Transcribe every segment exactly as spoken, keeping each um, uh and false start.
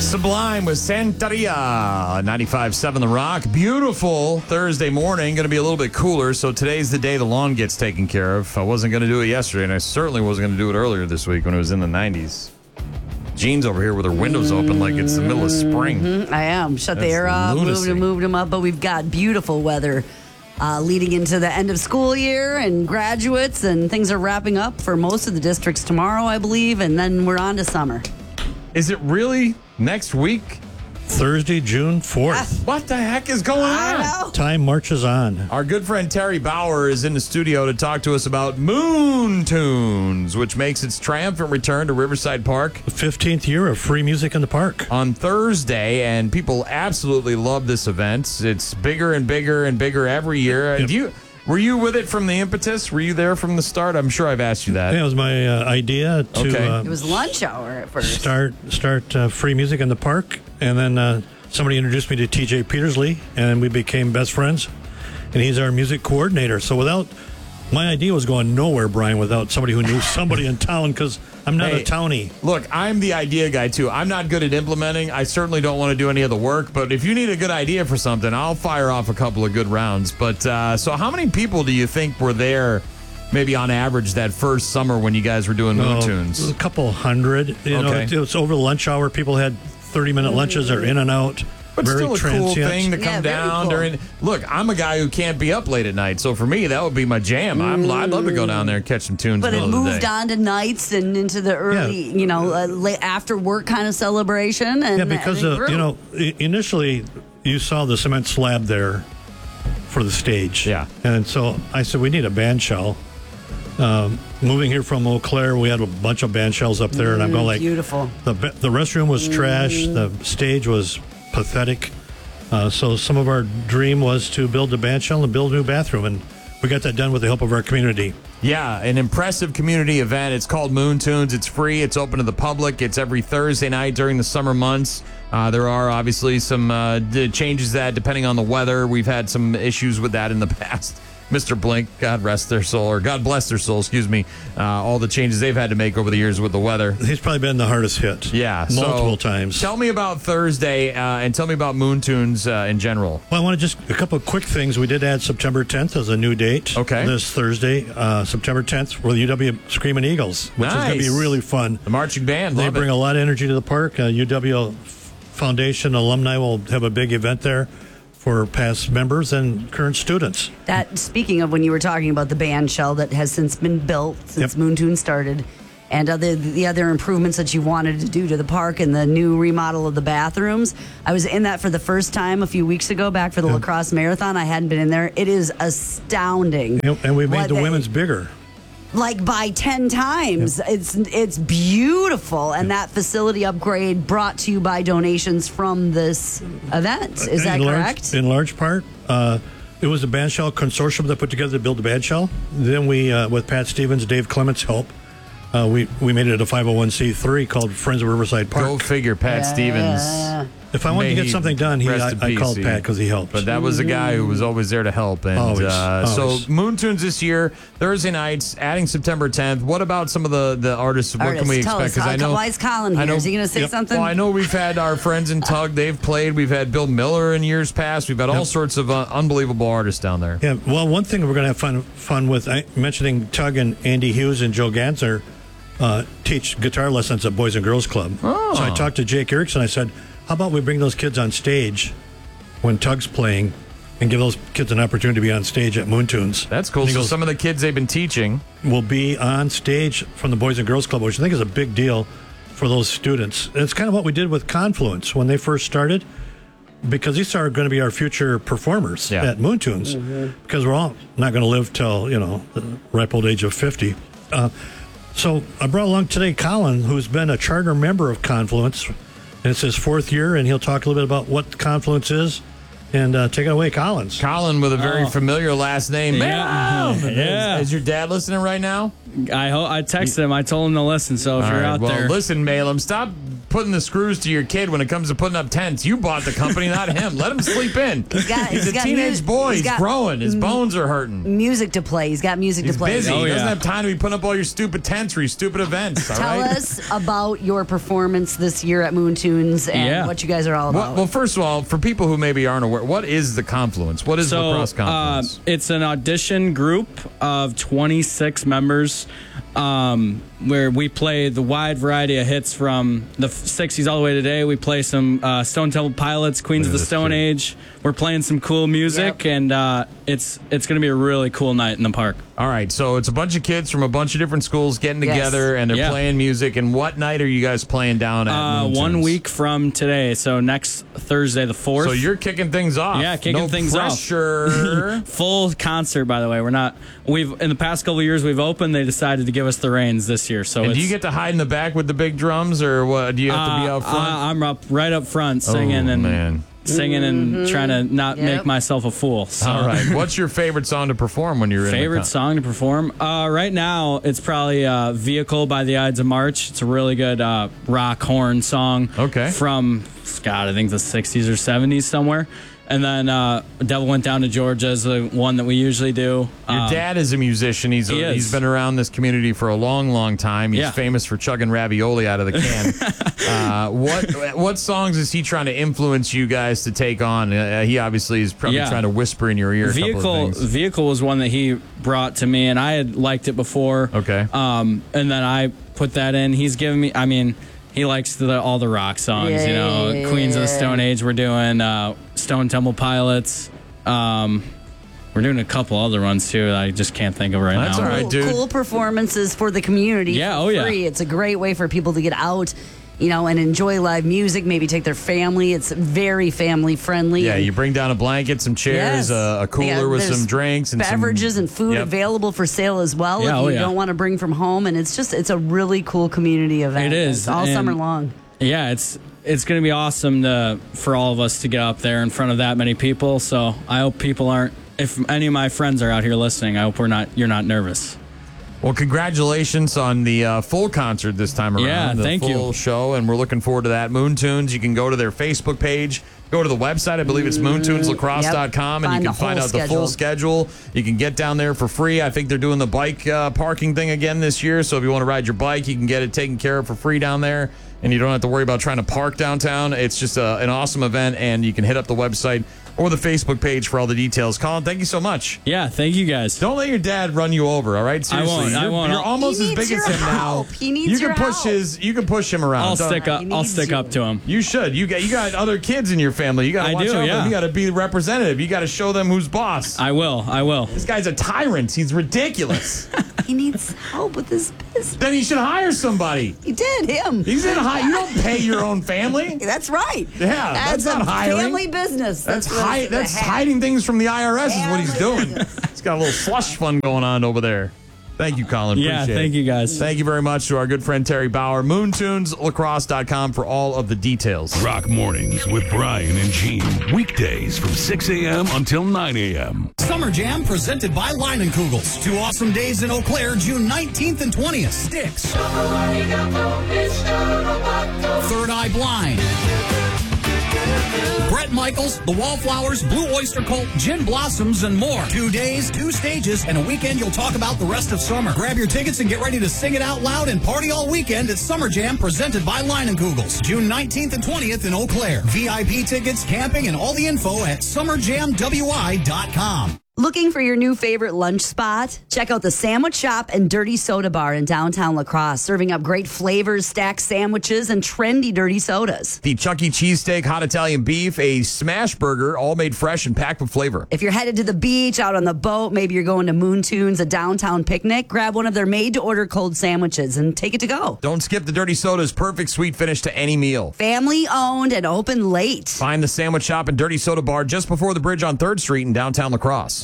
Sublime with Santeria, ninety-five point seven The Rock. Beautiful Thursday morning. Going to be a little bit cooler, so today's the day the lawn gets taken care of. I wasn't going to do it yesterday, and I certainly wasn't going to do it earlier this week when it was in the nineties. Jean's over here with her windows open like it's the middle of spring. Mm-hmm. I am. Shut That's the air off, moved lunacy. them, moved them up, but we've got beautiful weather uh, leading into the end of school year and graduates, and things are wrapping up for most of the districts tomorrow, I believe, and then we're on to summer. Is it really next week? Thursday, June fourth. What the heck is going I on? know. Time marches on. Our good friend Terry Bauer is in the studio to talk to us about Moon Tunes, which makes its triumphant return to Riverside Park The fifteenth year of free music in the park. on Thursday, and people absolutely love this event. It's bigger and bigger and bigger every year. Yep. Do you, were you with it from the impetus? Were you there from the start? I'm sure I've asked you that. Yeah, it was my uh, idea to Okay. uh, It was lunch hour at first. start start uh, free music in the park, and then uh, somebody introduced me to T J Petersley, and we became best friends. And he's our music coordinator. So without my idea was going nowhere, Brian, without somebody who knew somebody in town, because I'm not Hey, a townie. Look, I'm the idea guy, too. I'm not good at implementing. I certainly don't want to do any of the work, but if you need a good idea for something, I'll fire off a couple of good rounds. But uh, so how many people do you think were there, maybe on average, that first summer when you guys were doing Moon Oh, Tunes? a couple hundred. You know, Okay. it, it was over the lunch hour. People had thirty-minute lunches. They're in and out. But Very still a transient. cool thing to Yeah, come very down cool. during. Look, I'm a guy who can't be up late at night, so for me, that would be my jam. I'm, I'd love to go down there and catch some tunes But in the it middle of the moved day. on to nights and into the early, you know, uh, late after work kind of celebration. And Yeah, because and it uh, grew. you know, i- initially you saw the cement slab there for the stage. Yeah. and so I said we need a band shell. Um, moving here from Eau Claire, we had a bunch of band shells up there, and I'm going like, beautiful. the be- the restroom was trash, the stage was pathetic. Uh, so some of our dream was to build a band shell and build a new bathroom, and we got that done with the help of our community. Yeah, an impressive community event. It's called Moon Tunes. It's free. It's open to the public. It's every Thursday night during the summer months. Uh, there are obviously some uh, d- changes that depending on the weather. We've had some issues with that in the past. Mister Blink, God rest their soul, or God bless their soul, excuse me. Uh, all the changes they've had to make over the years with the weather. He's probably been the hardest hit. Yeah, multiple so times. Tell me about Thursday, uh, and tell me about Moon Tunes uh, in general. Well, I want to just a couple of quick things. We did add September tenth as a new date. Okay. This Thursday, uh, September tenth, for the U W Screaming Eagles, which is going to Nice. be really fun. The marching band, They love bring it. a lot of energy to the park. Uh, U W Foundation alumni will have a big event there for past members and current students. That speaking of when you were talking about the band shell that has since been built since Yep. Moon Tune started, and other the other improvements that you wanted to do to the park and the new remodel of the bathrooms. I was in that for the first time a few weeks ago, back for the lacrosse marathon. I hadn't been in there. It is astounding. You know, and we made what the they- women's bigger. like by ten times. It's it's beautiful, and that facility upgrade brought to you by donations from this event. Is that in large, correct? In large part, uh, it was the band shell consortium that put together to build the band shell. Then we, uh, with Pat Stevens, Dave Clements' help, uh, we we made it a five oh one c three called Friends of Riverside Park. Go figure, Pat Yeah. Stevens. If I wanted May to get he something done, he, rest I, in I peace. called He- Pat because he helped. But that was a guy who was always there to help. And Always, uh, always. so Moon Tunes this year, Thursday nights, adding September tenth. What about some of the, the artists? What Artists, can we tell expect? us, 'Cause I know, why is Colin I here? know- Is he going to say Yep. something? Well, I know we've had our friends in Tug. They've played. We've had Bill Miller in years past. We've had all Yep. sorts of uh, unbelievable artists down there. Yeah, well, one thing we're going to have fun fun with, I, mentioning Tug and Andy Hughes and Joe Ganser uh, teach guitar lessons at Boys and Girls Club. Oh. So I talked to Jake Erickson. I said, how about we bring those kids on stage when Tug's playing and give those kids an opportunity to be on stage at Moon Tunes? That's cool. And he So goes, some of the kids they've been teaching. will be on stage from the Boys and Girls Club, which I think is a big deal for those students. And it's kind of what we did with Confluence when they first started, because these are going to be our future performers Yeah. at Moon Tunes, because we're all not going to live till, you know, the ripe old age of fifty. Uh, so I brought along today Colin, who's been a charter member of Confluence, and it's his fourth year, and he'll talk a little bit about what Confluence is. And uh, take it away, Collins. Colin with a very Oh. familiar last name. Yeah. Malum! Yeah. Is, is your dad listening right now? I ho- I texted him. I told him to listen. So if All you're right, out well, there, listen, Malum, stop putting the screws to your kid when it comes to putting up tents. You bought the company, not him. Let him sleep in. He's got- He's, he's a got teenage mu- boy. he's He's got growing. His m- bones are hurting. Music to play. He's got music He's to play. busy. Oh, he doesn't yeah. have time to be putting up all your stupid tents or your stupid events. All Tell right? us about your performance this year at Moon Tunes and Yeah. what you guys are all about. Well, well, first of all, for people who maybe aren't aware, what is the Confluence? What is So Lacrosse uh, Confluence? it's an audition group of twenty-six members um, where we play the wide variety of hits from the sixties all the way to today. We play some uh, Stone Temple Pilots, Queens of the this Stone shit. Age. We're playing some cool music, Yep. and uh, it's it's going to be a really cool night in the park. All right, so it's a bunch of kids from a bunch of different schools getting Yes. together, and they're Yeah. playing music. And what night are you guys playing down at? Uh, Moon one Tunes? week from today, so next Thursday the fourth. So you're kicking things off. Yeah, kicking no things off. pressure. Full concert, by the way. We're not. We've in the past couple of years we've opened. They decided to give us the reins this year. So And it's, do you get to hide in the back with the big drums, or what? Do you have to be uh, out front? uh, I'm up right up front singing oh, and man. singing and trying to not Yep. make myself a fool. So. All right. What's your favorite song to perform when you're in the Favorite con- song to perform? Uh, right now, it's probably uh, "Vehicle" by the Ides of March. It's a really good uh, rock horn song. Okay. From God, I think the sixties or seventies somewhere. And then uh, "Devil Went Down to Georgia" is the one that we usually do. Your Um, dad is a musician. He's a, he is. he's been around this community for a long, long time. He's Yeah. famous for chugging ravioli out of the can. uh, what what songs is he trying to influence you guys to take on? Uh, he obviously is probably Yeah. trying to whisper in your ear. A couple Vehicle of things. Vehicle was one that he brought to me, and I had liked it before. Okay. Um, and then I put that in. He's given me. I mean, he likes the, all the rock songs. Yeah, you know, yeah, Queens of the yeah. Stone Age. We're doing uh, Stone Temple Pilots. Um, we're doing a couple other ones too that I just can't think of right That's now. all right, cool, dude. cool performances for the community. Yeah, for oh, yeah. free. It's a great way for people to get out, you know, and enjoy live music. Maybe take their family. It's very family friendly. Yeah, and- you bring down a blanket, some chairs, Yes. a, a cooler Yeah, with there's some drinks and some- beverages and food Yep. available for sale as well. Yeah, if oh, you yeah. don't want to bring from home, and it's just it's a really cool community event. It is, It's all and- summer long. Yeah, it's it's going to be awesome to for all of us to get up there in front of that many people. So I hope people aren't. If any of my friends are out here listening, I hope we're not. You're not nervous. Well, congratulations on the uh, full concert this time around. Yeah, the thank you. full show, and we're looking forward to that. Moon Tunes, you can go to their Facebook page, go to the website. I believe it's moon tunes lacrosse dot com, and Find you can the find whole out the full schedule. schedule. You can get down there for free. I think they're doing the bike uh, parking thing again this year, so if you want to ride your bike, you can get it taken care of for free down there, and you don't have to worry about trying to park downtown. It's just a, an awesome event, and you can hit up the website or the Facebook page for all the details. Colin, thank you so much. Yeah, thank you guys. Don't let your dad run you over, all right? Seriously, won't, I You're, won't. you're almost He as needs big as your him now. help. He needs you can your push help. his. You can push him around. I'll Don't- stick up. He I'll needs stick you. up to him. You should. You got. You got other kids in your family. You got to I watch do, out for yeah. them. You got to be the representative. You got to show them who's boss. I will. I will. this guy's a tyrant. He's ridiculous. He needs help with his business. Then he should hire somebody. He did him. He's in high. You don't pay your own family. That's right. Yeah, that's not a hiring. family business. That's what hi- it's- That's the hat. hiding things from the I R S. Is what he's Family doing. business. He's got a little slush fund going on over there. Thank you, Colin. Yeah, Appreciate thank it. you guys. Thank you very much to our good friend Terry Bauer. moon tunes lacrosse dot com for all of the details. Rock Mornings with Brian and Gene. Weekdays from six a.m. until nine a.m. Summer Jam presented by Leinenkugels. Two awesome days in Eau Claire, June nineteenth and twentieth. Sticks. Third Eye Blind. Brett Michaels, The Wallflowers, Blue Oyster Cult, Gin Blossoms, and more. Two days, two stages, and a weekend you'll talk about the rest of summer. Grab your tickets and get ready to sing it out loud and party all weekend at Summer Jam presented by Leinenkugels. June nineteenth and twentieth in Eau Claire. V I P tickets, camping, and all the info at summer jam w i dot com. Looking for your new favorite lunch spot? Check out the Sandwich Shop and Dirty Soda Bar in downtown La Crosse, serving up great flavors, stacked sandwiches, and trendy dirty sodas. The Chuck E. Cheese steak, hot Italian beef, a smash burger, all made fresh and packed with flavor. If you're headed to the beach, out on the boat, maybe you're going to Moon Tunes, a downtown picnic, grab one of their made-to-order cold sandwiches and take it to go. Don't skip the Dirty Soda's perfect sweet finish to any meal. Family owned and open late. Find the Sandwich Shop and Dirty Soda Bar just before the bridge on third street in downtown La Crosse.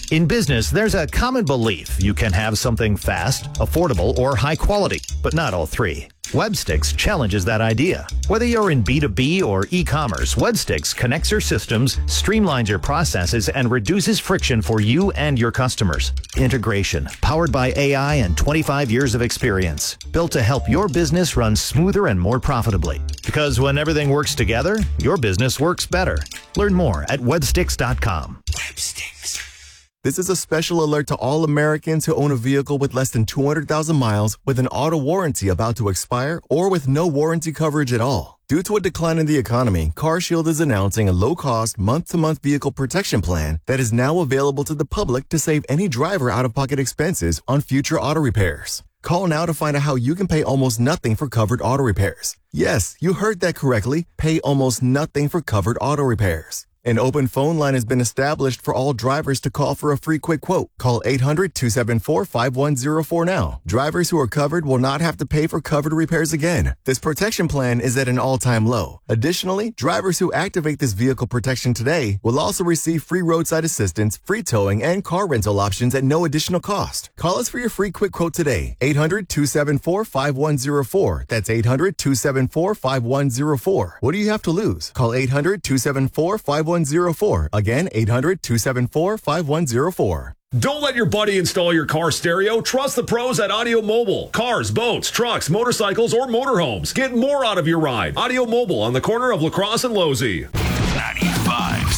In business, there's a common belief you can have something fast, affordable, or high quality, but not all three. Webstix challenges that idea. Whether you're in B two B or e-commerce, Webstix connects your systems, streamlines your processes, and reduces friction for you and your customers. Integration, powered by A I and twenty-five years of experience, built to help your business run smoother and more profitably. Because when everything works together, your business works better. Learn more at webstix dot com. Webstix. This is a special alert to all Americans who own a vehicle with less than two hundred thousand miles with an auto warranty about to expire or with no warranty coverage at all. Due to a decline in the economy, CarShield is announcing a low-cost, month-to-month vehicle protection plan that is now available to the public to save any driver out-of-pocket expenses on future auto repairs. Call now to find out how you can pay almost nothing for covered auto repairs. Yes, you heard that correctly. Pay almost nothing for covered auto repairs. An open phone line has been established for all drivers to call for a free quick quote. Call eight hundred, two seven four, five one zero four now. Drivers who are covered will not have to pay for covered repairs again. This protection plan is at an all-time low. Additionally, drivers who activate this vehicle protection today will also receive free roadside assistance, free towing, and car rental options at no additional cost. Call us for your free quick quote today. eight hundred, two seven four, five one zero four. That's eight hundred, two seven four, five one zero four. What do you have to lose? Call eight hundred, two seven four, five one zero four. Again, eight hundred, two seven four, five one zero four. Don't let your buddy install your car stereo. Trust the pros at Audio Mobile. Cars, boats, trucks, motorcycles, or motorhomes. Get more out of your ride. Audio Mobile on the corner of La Crosse and Losey. ninety-five